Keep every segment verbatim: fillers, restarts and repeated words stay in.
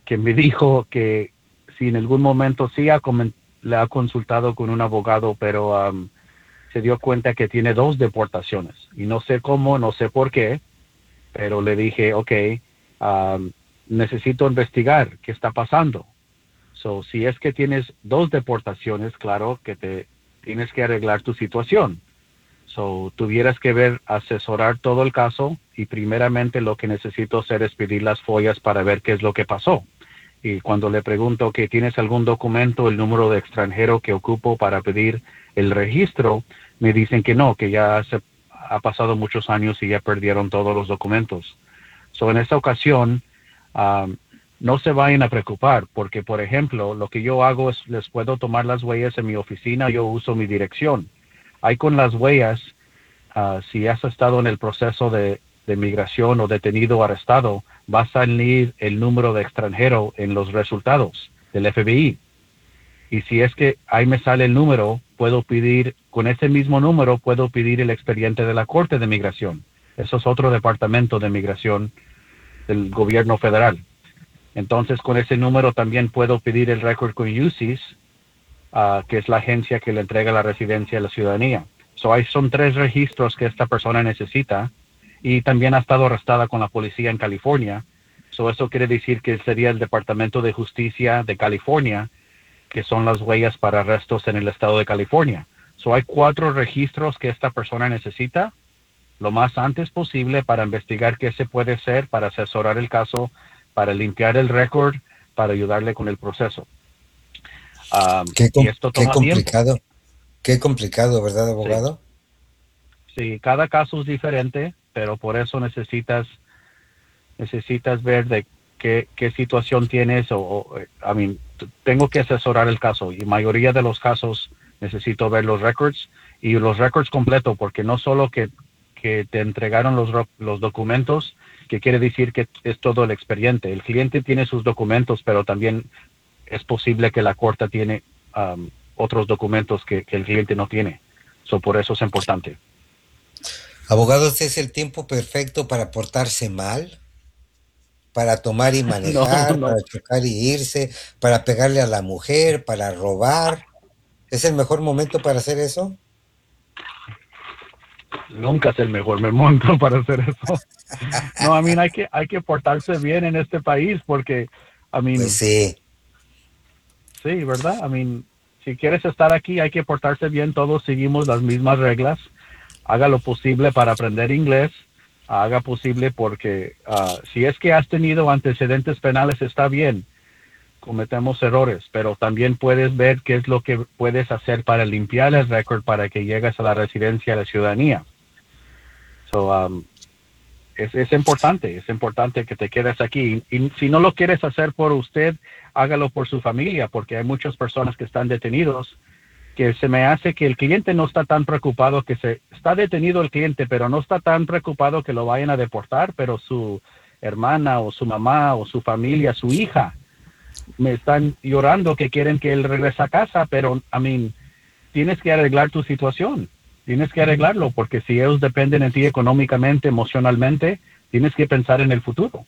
que me dijo que si en algún momento sí ha comen- le ha consultado con un abogado, pero um, se dio cuenta que tiene dos deportaciones. Y no sé cómo, no sé por qué, pero le dije, ok, um, necesito investigar qué está pasando. So, si es que tienes dos deportaciones, claro que te tienes que arreglar tu situación. So, tuvieras que ver, asesorar todo el caso y primeramente lo que necesito hacer es pedir las follas para ver qué es lo que pasó. Y cuando le pregunto que tienes algún documento, el número de extranjero que ocupo para pedir el registro, me dicen que no, que ya se ha pasado muchos años y ya perdieron todos los documentos. So, en esta ocasión, um, no se vayan a preocupar, porque, por ejemplo, lo que yo hago es, les puedo tomar las huellas en mi oficina, yo uso mi dirección. Ahí con las huellas, uh, si has estado en el proceso de, de migración o detenido o arrestado, va a salir el número de extranjero en los resultados del F B I. Y si es que ahí me sale el número, puedo pedir, con ese mismo número, puedo pedir el expediente de la Corte de Migración. Eso es otro departamento de migración del gobierno federal. Entonces, con ese número también puedo pedir el récord con U C I S, uh, que es la agencia que le entrega la residencia a la ciudadanía. So, ahí son tres registros que esta persona necesita y también ha estado arrestada con la policía en California. So, eso quiere decir que sería el Departamento de Justicia de California, que son las huellas para arrestos en el estado de California. So, hay cuatro registros que esta persona necesita lo más antes posible para investigar qué se puede hacer, para asesorar el caso, para limpiar el récord, para ayudarle con el proceso. Um, Qué, y com- esto qué toma tiempo. complicado, qué complicado, ¿verdad, Sí, abogado? sí, cada caso es diferente, pero por eso necesitas necesitas ver de qué, qué situación tienes o, o I mean, tengo que asesorar el caso y mayoría de los casos necesito ver los records y los records completos porque no solo que, que te entregaron los, los documentos, que quiere decir que es todo el expediente. El cliente tiene sus documentos, pero también es posible que la corte tiene um, otros documentos que, que el cliente no tiene. So, por eso es importante. Abogado, este es el tiempo perfecto para portarse mal, para tomar y No, manejar, no, para chocar y irse, para pegarle a la mujer, para robar. ¿Es el mejor momento para hacer eso? nunca es el mejor momento para hacer eso. No, I mean, hay que, hay que portarse bien en este país porque, I Pues mean, sí. sí, ¿verdad? I mean, si quieres estar aquí, hay que portarse bien, todos seguimos las mismas reglas. Haga lo posible para aprender inglés, haga posible porque uh, si es que has tenido antecedentes penales, está bien, cometemos errores, pero también puedes ver qué es lo que puedes hacer para limpiar el récord para que llegues a la residencia de la ciudadanía. So, um, es, es importante, es importante que te quedes aquí. Y si no lo quieres hacer por usted, hágalo por su familia, porque hay muchas personas que están detenidos, que se me hace que el cliente no está tan preocupado, que se está detenido el cliente, pero no está tan preocupado que lo vayan a deportar, pero su hermana o su mamá o su familia, su hija, me están llorando que quieren que él regrese a casa, pero, I mean, tienes que arreglar tu situación, tienes que arreglarlo, porque si ellos dependen de ti económicamente, emocionalmente, tienes que pensar en el futuro.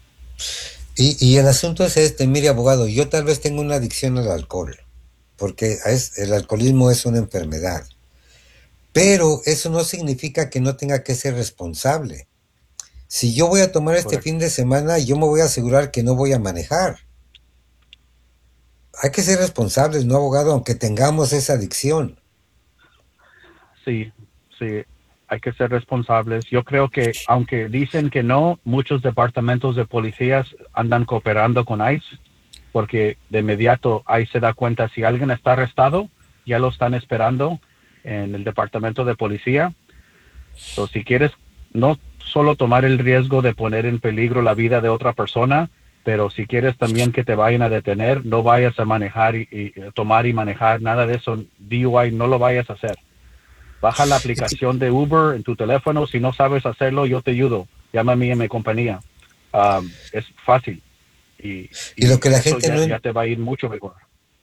Y, y el asunto es este, mire, abogado, yo tal vez tengo una adicción al alcohol, porque es, el alcoholismo es una enfermedad, pero eso no significa que no tenga que ser responsable. Si yo voy a tomar este fin Correcto. de semana, yo me voy a asegurar que no voy a manejar. Hay que ser responsables, ¿no, abogado? Aunque tengamos esa adicción. Sí, sí, hay que ser responsables. Yo creo que, aunque dicen que no, muchos departamentos de policías andan cooperando con ICE, porque de inmediato ICE se da cuenta si alguien está arrestado, ya lo están esperando en el departamento de policía. So, si quieres no solo tomar el riesgo de poner en peligro la vida de otra persona, pero si quieres también que te vayan a detener, no vayas a manejar y, y tomar y manejar nada de eso. D U I no lo vayas a hacer. Baja la aplicación de Uber en tu teléfono. Si no sabes hacerlo, yo te ayudo. Llama a mí en mi compañía. Um, es fácil y, Y lo y que la eso gente ya, no, ya te va a ir mucho mejor.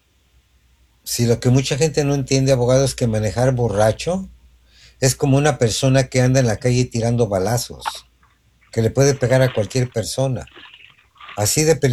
si lo que mucha gente no entiende, abogado, es que manejar borracho es como una persona que anda en la calle tirando balazos, que le puede pegar a cualquier persona. Así de